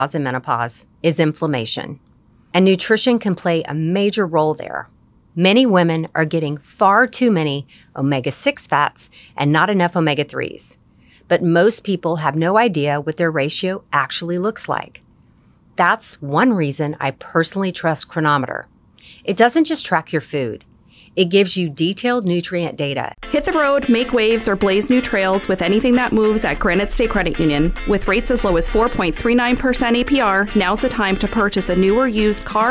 in menopause is inflammation, and nutrition can play a major role there. Many women are getting far too many omega-6 fats and not enough omega-3s, but most people have no idea what their ratio actually looks like. That's one reason I personally trust Cronometer. It doesn't just track your food. It gives you detailed nutrient data. Hit the road, make waves, or blaze new trails with anything that moves at Granite State Credit Union. With rates as low as 4.39% APR, now's the time to purchase a new or used car,